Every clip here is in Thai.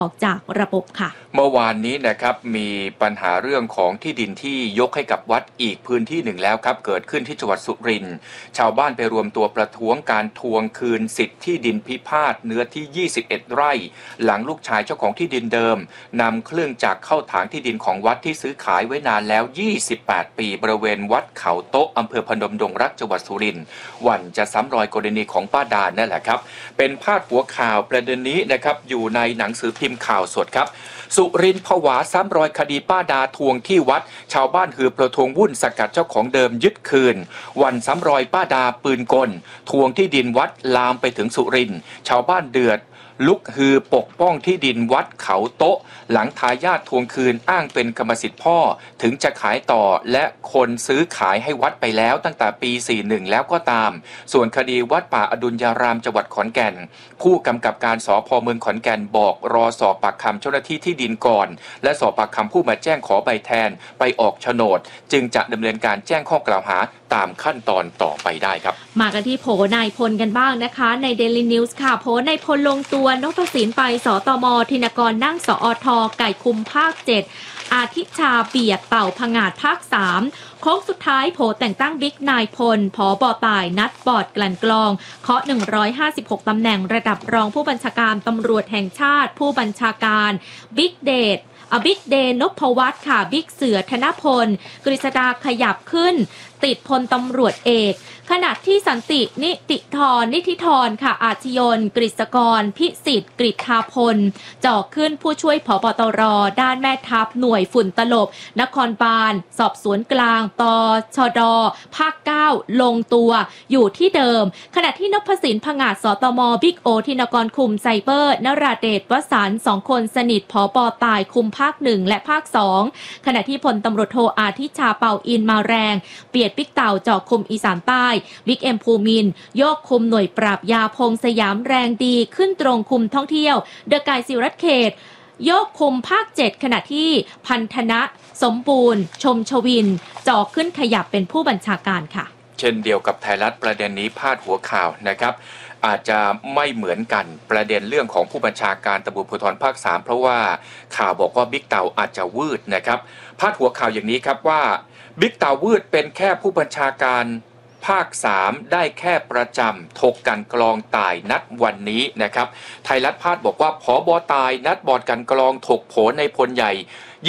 ออกจากระบบค่ะเมื่อวานนี้นะครับมีปัญหาเรื่องของที่ดินที่ยกให้กับวัดอีกพื้นที่หนึ่งแล้วครับเกิดขึ้นที่จังหวัดสุรินทร์ชาวบ้านไปรวมตัวประท้วงการทวงคืนสิทธิ์ที่ดินพิพาทเนื้อที่21ไร่หลังลูกชายเจ้าของที่ดินเดิมนำเครื่องจักรเข้าถางที่ดินของวัดที่ซื้อขายไว้นานแล้ว28ปีบริเวณวัดเขาโต๊ะอำเภอพนมดงรักจังหวัดสุรินทร์วันจะซ้ำรอยกรณีของป้าดานั่นแหละครับเป็นพาดหัวข่าวประเด็นนี้นะครับอยู่ในหนังสือพิมพ์ข่าวสดครับสุรินทร์ผวาซ้ำรอยคดีป้าดาทวงที่วัดชาวบ้านฮือประท้วงวุ่นสกัดเจ้าของเดิมยึดคืนวันซ้ำรอยป้าดาปืนกลทวงที่ดินวัดลามไปถึงสุรินทร์ชาวบ้านเดือดลุกฮือปกป้องที่ดินวัดเขาโต๊ะหลังทายาททวงคืนอ้างเป็นกรรมสิทธิ์พ่อถึงจะขายต่อและคนซื้อขายให้วัดไปแล้วตั้งแต่ปี41แล้วก็ตามส่วนคดีวัดป่าอดุลยารามจังหวัดขอนแก่นผู้กำกับการสภ.เมืองขอนแก่นบอกรอสอบปากคำเจ้าหน้าที่ที่ดินก่อนและสอบปากคำผู้มาแจ้งขอใบแทนไปออกโฉนดจึงจะดำเนินการแจ้งข้อกล่าวหาตามขั้นตอนต่อไปได้ครับมากันที่โผนายพลกันบ้างนะคะใน Daily News ค่ะโผนายพลลงตัวนพสินไปสตม.ธินกรนั่งสอท.ไก่คุมภาค7อาทิชาเบียดเต่าผงาดภาค3โค้งสุดท้ายโผแต่งตั้งบิ๊กนายพลผบ.ต่ายนัดบอร์ดกลั่นกรองเคาะ156ตำแหน่งระดับรองผู้บัญชาการตำรวจแห่งชาติผู้บัญชาการบิ๊กเดชบิ๊กเดนนพวัฒน์ค่ะบิ๊กเสือธนพลกฤษดาขยับขึ้นติดพลตำรวจเอกขณะที่สันตินิธิธรค่ะอาชยนกฤษกรพิสิทธิ์กฤษฐาพลจ่อขึ้นผู้ช่วยผบ.ตร.ด้านแม่ทัพหน่วยฝุ่นตลบนครบาลสอบสวนกลางตชด.ภาค9ลงตัวอยู่ที่เดิมขณะที่นพสินผงาดสตม.บิ๊กโอธินกรคุมไซเบอร์นราเดชวสันต์2คนสนิทผบ.ต่ายคุมภาค1และภาค2ขณะที่พลตำรวจโทอาทิชาเป่าอินมาแรงเปียดบิ๊กเต่าจ่อคุมอีสานใต้บิ๊กเอ็มภูมินโยกคุมหน่วยปราบยาพงสยามแรงดีขึ้นตรงคุมท่องเที่ยวเดอะกายศิรัตเขตโยกคุมภาค7ขณะที่พันธนะสมบูรณ์ชมชวินจ่อขึ้นขยับเป็นผู้บัญชาการค่ะเช่นเดียวกับไทยรัฐประเด็นนี้พาดหัวข่าวนะครับอาจจะไม่เหมือนกันประเด็นเรื่องของผู้บัญชาการตำรวจภูธรภาค3เพราะว่าข่าวบอกว่าบิ๊กเต่าอาจจะวืดนะครับพาดหัวข่าวอย่างนี้ครับว่าบิ๊กเต่าวืดเป็นแค่ผู้บัญชาการภาค3ได้แค่ประจำถกกันกรองต่ายนัดวันนี้นะครับไทยรัฐพาดบอกว่าผบ.ต่ายนัดบอร์ดกันกรองถกโผในพลใหญ่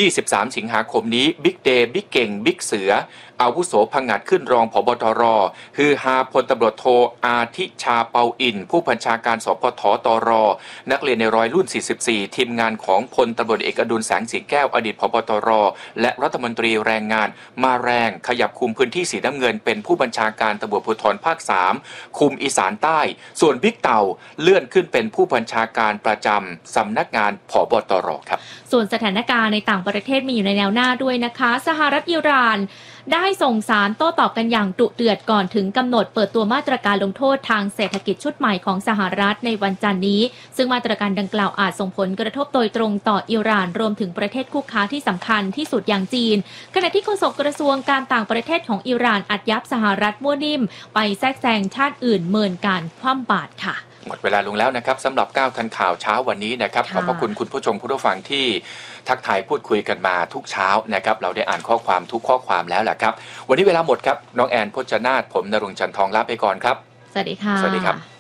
23สิงหาคมนี้บิ๊กเดย์บิ๊กเก่งบิ๊กเสืออาวุโสผงัดขึ้นรองผบ.ตร.คือฮาพลตำรวจโทอาทิชาเปาอินผู้บัญชาการสพท.ตร.นักเรียนในร้อยรุ่น44ทีมงานของพลตำรวจเอกอดุลแสงสีแก้วอดีตผบ.ตร.และรัฐมนตรีแรงงานมาแรงขยับคุมพื้นที่สีน้ำเงินเป็นผู้บัญชาการตำรวจภูธรภาค3คุมอีสานใต้ส่วนบิ๊กเต่าเลื่อนขึ้นเป็นผู้บัญชาการประจำสำนักงานผบ.ตร.ครับส่วนสถานการณ์ในต่างประเทศมีอยู่ในแนวหน้าด้วยนะคะสหรัฐอิหร่านได้ส่งสารโต้ตอบกันอย่างดุเดือดก่อนถึงกำหนดเปิดตัวมาตรการลงโทษทางเศรษฐกิจชุดใหม่ของสหรัฐในวันจันทร์นี้ซึ่งมาตรการดังกล่าวอาจส่งผลกระทบโดยตรงต่ออิหร่านรวมถึงประเทศคู่ค้าที่สำคัญที่สุดอย่างจีนขณะที่โฆษกกระทรวงการต่างประเทศของอิหร่านอัดยับสหรัฐมั่วนิ่มไปแทรกแซงชาติอื่นเมินการคว่ำบาตรค่ะหมดเวลาลงแล้วนะครับสำหรับ9ทันข่าวเช้าวันนี้นะครับขอบพระคุณคุณผู้ชมผู้ฟังที่ทักทายพูดคุยกันมาทุกเช้านะครับเราได้อ่านข้อความทุกข้อความแล้วแหละครับวันนี้เวลาหมดครับน้องแอนพจนาถผมณรงค์จันทร์ทองลาไปก่อนครับสวัสดีค่ะสวัสดีครับ